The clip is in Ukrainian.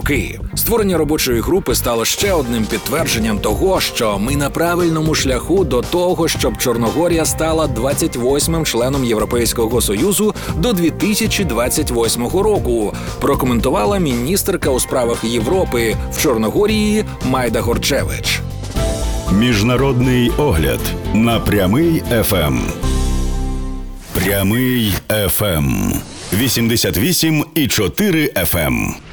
роки. Створення робочої групи стало ще одним підтвердженням того, що ми на правильному шляху до того, щоб Чорногорія стала 28-м членом Європейського Союзу до 2028 року, прокоментувала міністерка у справах Європи в Чорногорії Майда Горчевич. Міжнародний огляд на Прямий ФМ. Прямий ФМ. 88,4 FM.